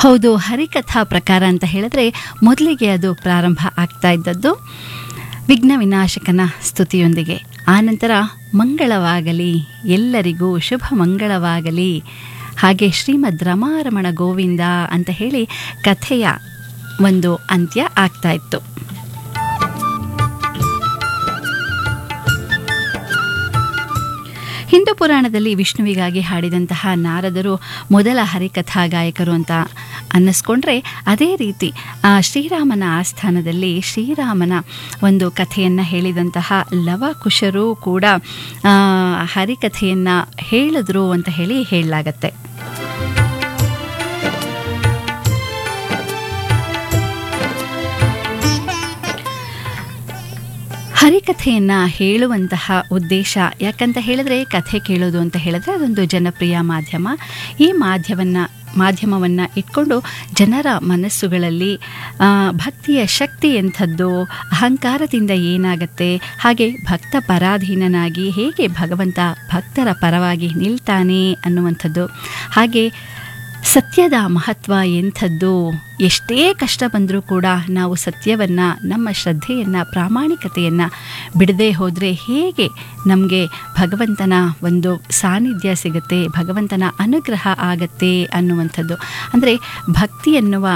ಹೌದು, ಹರಿಕಥಾ ಪ್ರಕಾರ ಅಂತ ಹೇಳಿದ್ರೆ ಮೊದಲಿಗೆ ಅದು ಪ್ರಾರಂಭ ಆಗ್ತಾ ಇದ್ದದ್ದು ವಿಘ್ನ ವಿನಾಶಕನ ಸ್ತುತಿಯೊಂದಿಗೆ. ಆನಂತರ ಮಂಗಳವಾಗಲಿ, ಎಲ್ಲರಿಗೂ ಶುಭ ಮಂಗಳವಾಗಲಿ, ಹಾಗೆ ಶ್ರೀಮದ್ ರಮಾರಮಣ ಗೋವಿಂದ ಅಂತ ಹೇಳಿ ಕಥೆಯ ಒಂದು ಅಂತ್ಯ ಆಗ್ತಾ ಇತ್ತು. ಹಿಂದೂ ಪುರಾಣದಲ್ಲಿ ವಿಷ್ಣುವಿಗಾಗಿ ಹಾಡಿದಂತಹ ನಾರದರು ಮೊದಲ ಹರಿಕಥಾ ಗಾಯಕರು ಅಂತ ಅನ್ನಿಸ್ಕೊಂಡ್ರೆ, ಅದೇ ರೀತಿ ಶ್ರೀರಾಮನ ಆಸ್ಥಾನದಲ್ಲಿ ಶ್ರೀರಾಮನ ಒಂದು ಕಥೆಯನ್ನು ಹೇಳಿದಂತಹ ಲವಕುಶರು ಕೂಡ ಹರಿಕಥೆಯನ್ನು ಹೇಳಿದ್ರು ಅಂತ ಹೇಳಿ ಹೇಳಲಾಗತ್ತೆ. ಹರಿಕಥೆಯನ್ನು ಹೇಳುವಂತಹ ಉದ್ದೇಶ ಯಾಕಂತ ಹೇಳಿದ್ರೆ, ಕಥೆ ಕೇಳೋದು ಅಂತ ಹೇಳಿದ್ರೆ ಅದೊಂದು ಜನಪ್ರಿಯ ಮಾಧ್ಯಮ. ಈ ಮಾಧ್ಯಮವನ್ನು ಇಟ್ಕೊಂಡು ಜನರ ಮನಸ್ಸುಗಳಲ್ಲಿ ಭಕ್ತಿಯ ಶಕ್ತಿ ಎಂಥದ್ದು, ಅಹಂಕಾರದಿಂದ ಏನಾಗತ್ತೆ, ಹಾಗೆ ಭಕ್ತ ಪರಾಧೀನನಾಗಿ ಹೇಗೆ ಭಗವಂತ ಭಕ್ತರ ಪರವಾಗಿ ನಿಲ್ತಾನೆ ಅನ್ನುವಂಥದ್ದು, ಹಾಗೆ ಸತ್ಯದ ಮಹತ್ವ ಎಂಥದ್ದು, ಎಷ್ಟೇ ಕಷ್ಟ ಬಂದರೂ ಕೂಡ ನಾವು ಸತ್ಯವನ್ನು, ನಮ್ಮ ಶ್ರದ್ಧೆಯನ್ನು, ಪ್ರಾಮಾಣಿಕತೆಯನ್ನು ಬಿಡದೆ ಹೋದರೆ ಹೇಗೆ ನಮಗೆ ಭಗವಂತನ ಒಂದು ಸಾನ್ನಿಧ್ಯ ಸಿಗುತ್ತೆ, ಭಗವಂತನ ಅನುಗ್ರಹ ಆಗತ್ತೆ ಅನ್ನುವಂಥದ್ದು. ಅಂದರೆ ಭಕ್ತಿ ಎನ್ನುವ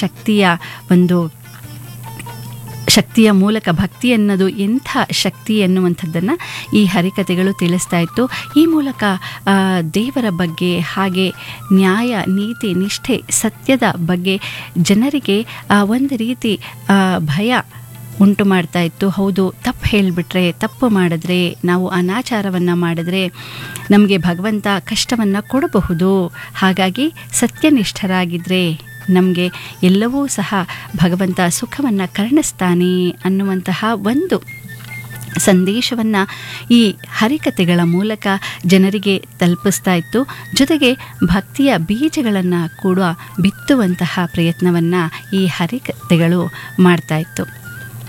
ಶಕ್ತಿಯ ಮೂಲಕ ಭಕ್ತಿ ಅನ್ನೋದು ಎಂಥ ಶಕ್ತಿ ಎನ್ನುವಂಥದ್ದನ್ನು ಈ ಹರಿಕಥೆಗಳು ತಿಳಿಸ್ತಾ ಇತ್ತು. ಈ ಮೂಲಕ ದೇವರ ಬಗ್ಗೆ, ಹಾಗೆ ನ್ಯಾಯ, ನೀತಿ, ನಿಷ್ಠೆ, ಸತ್ಯದ ಬಗ್ಗೆ ಜನರಿಗೆ ಒಂದು ರೀತಿ ಭಯ ಉಂಟು ಮಾಡ್ತಾ ಇತ್ತು. ಹೌದು, ತಪ್ಪು ಹೇಳಿಬಿಟ್ರೆ, ತಪ್ಪು ಮಾಡಿದ್ರೆ, ನಾವು ಅನಾಚಾರವನ್ನು ಮಾಡಿದ್ರೆ ನಮಗೆ ಭಗವಂತ ಕಷ್ಟವನ್ನು ಕೊಡಬಹುದು. ಹಾಗಾಗಿ ಸತ್ಯನಿಷ್ಠರಾಗಿದ್ದರೆ ನಮಗೆ ಎಲ್ಲವೂ ಸಹ ಭಗವಂತ ಸುಖವನ್ನು ಕರುಣಿಸ್ತಾನೆ ಅನ್ನುವಂತಹ ಒಂದು ಸಂದೇಶವನ್ನು ಈ ಹರಿಕಥೆಗಳ ಮೂಲಕ ಜನರಿಗೆ ತಲುಪಿಸ್ತಾ ಇತ್ತು. ಜೊತೆಗೆ ಭಕ್ತಿಯ ಬೀಜಗಳನ್ನು ಕೂಡ ಬಿತ್ತುವಂತಹ ಪ್ರಯತ್ನವನ್ನು ಈ ಹರಿಕಥೆಗಳು ಮಾಡ್ತಾ ಇತ್ತು.